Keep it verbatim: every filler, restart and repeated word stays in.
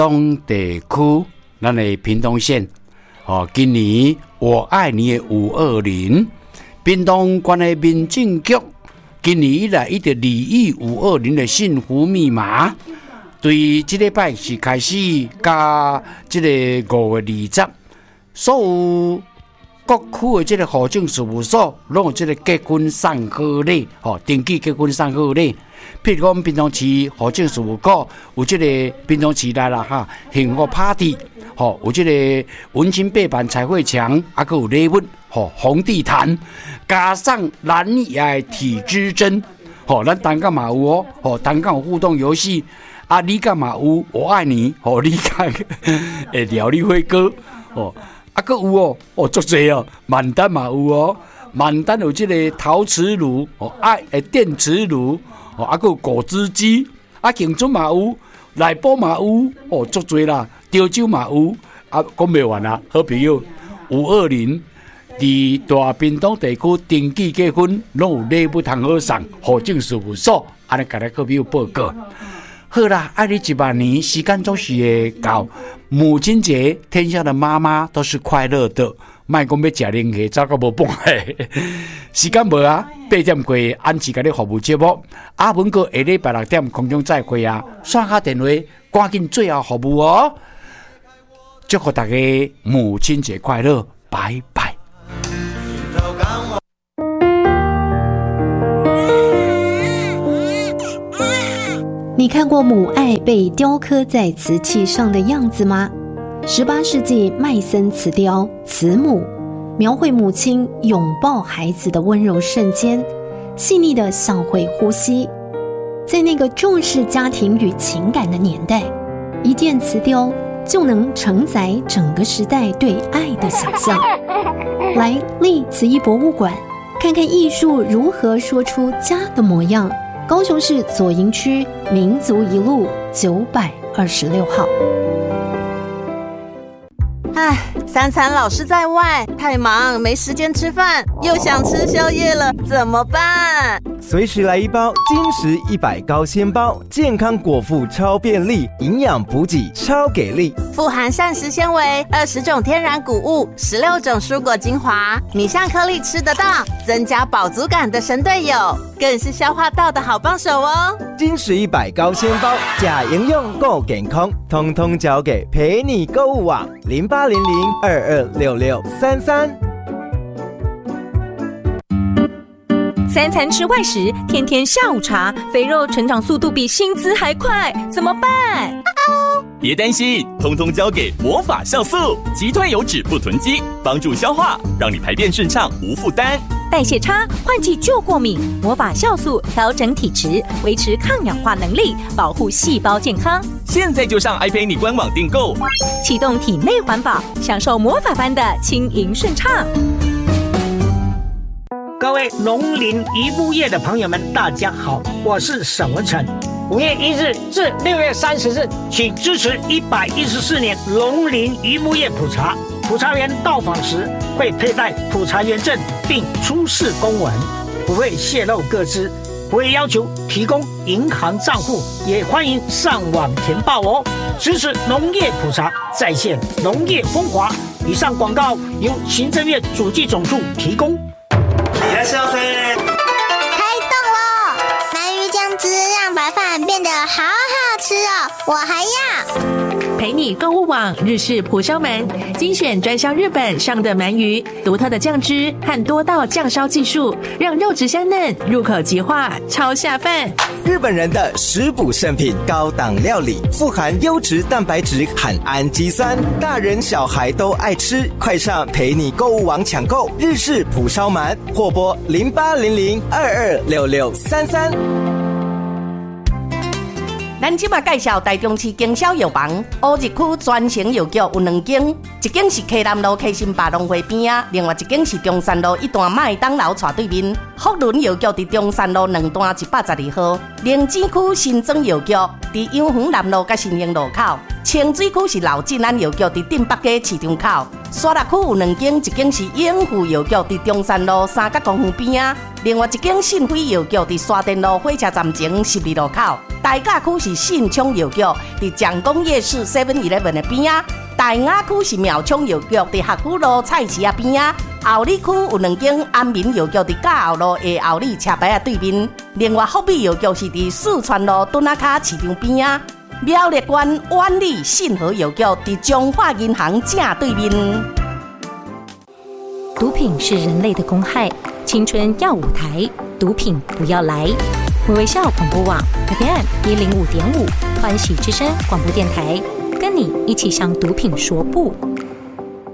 东地区，咱的屏东县，哦，今年我爱你的五二零，屏东县的民政局今年以来一直拟议五二零的幸福密码，对这礼拜是开始加这个五月二十，所有各区的这个户政事务所，拢有这个结婚送贺礼，吼，登记结婚送贺礼。譬如讲，屏东市户政事务局有这个屏东市内啦哈，幸福 party， 吼，有这个文青背板彩绘墙，还佫有礼物，吼，红地毯，加上蓝牙体脂针，吼，咱单杠嘛有哦，吼，单杠有互动游戏，啊，你干嘛有？我爱你，吼，你干诶，料理会歌，吼。啊，佫有哦，哦，足济哦，满丹嘛有哦，满丹有这个陶瓷炉，哦，爱诶电磁炉，哦，啊，佫有果汁机，啊，庆春嘛有，内埔嘛有，哦，足济啦，潮州嘛有，啊，讲袂完啦，好朋友，五二零，伫大屏东地区登记结婚，拢有礼物通好送，户政事务所，安尼甲咱好朋友报告。好啦，爱你一万年，时间总是会到。母亲节，天下的妈妈都是快乐的。莫讲要食零下，早到无半下。时间无啊，八点过，按时甲你服务节目。阿文哥下礼拜六点空中再会啊，刷下电话，赶紧最后服务哦。祝福大家母亲节快乐，拜拜。 你看过母爱被雕刻在瓷器上的样子吗？十八世纪麦森瓷雕《慈母》描绘母亲拥抱孩子的温柔瞬间，细腻的像会呼吸。在那个重视家庭与情感的年代，一件瓷雕就能承载整个时代对爱的想象。来立慈艺博物馆，看看艺术如何说出家的模样。高雄市左营区民族一路九百二十六号。 唉，三餐老是在外，太忙没时间吃饭，又想吃宵夜了，怎么办？ 随时来一包金石一百高纤包，健康果腹超便利，营养补给超给力， 富含膳食纤维、二十种天然谷物、十六种蔬果精华，米香颗粒吃得到，增加饱足感的神队友，更是消化道的好帮手哦。 金石一百高纤包，假营养够健康，通通交给陪你购物网零八零零二二六六三三。 三餐吃外食，天天下午茶，肥肉成长速度比薪资还快，怎么办？ 别担心，通通交给魔法酵素，击退油脂不囤积，帮助消化，让你排便顺畅无负担。 代谢差，换季就过敏，魔法酵素调整体质，维持抗氧化能力，保护细胞健康。 现在就上爱陪你官网订购， 启动体内环保，享受魔法般的轻盈顺畅。 各位农林渔牧业的朋友们，大家好，我是沈文成。五月一日至六月三十日，请支持一百一十四年农林渔牧业普查。普查员到访时会佩戴普查员证，并出示公文，不会泄露个资，不会要求提供银行账户，也欢迎上网填报哦。支持农业普查，再现农业风华。以上广告由行政院主计总处提供。 いらっしゃいませ。 开动了！鳗鱼酱汁让白饭变得好好吃哦，我还要。 陪你购物网日式蒲烧鳗，精选专销日本上的鳗鱼，独特的酱汁和多道酱烧技术，让肉质香嫩，入口即化，超下饭。 日本人的食补圣品，高档料理，富含优质蛋白质和氨基酸，大人小孩都爱吃。快上陪你购物网抢购日式蒲烧鳗，或拨零八零零二二六六三三。 咱即马介绍台中市经销药房，乌日区专营药局有两间，一间是溪南路溪心百农会边啊，另外一间是中山路一段麦当劳斜对面。福伦药局伫中山路两段一百十二号，灵芝区新庄药局伫永恒南路甲新兴路口，清水区是老进安药局伫镇北街市场口， 沙鹿区有两间，一间是永福药局伫中山路三角公园边啊，另外一间信辉药局伫沙田路火车站前十二路口。大甲区是信昌药局伫蒋公夜市 seven eleven 的边啊，大雅区是苗昌药局伫学府路菜市啊边啊。后里区有两间安民药局伫甲后路的后里车牌啊对面，另外福美药局是伫四川路墩仔卡市场边啊。苗栗县万里信和药局伫中华银行正对面。 毒品是人类的公害，青春要舞台，毒品不要来。微微笑广播网 F M 一零五点五，欢喜之声广播电台，跟你一起向毒品说不。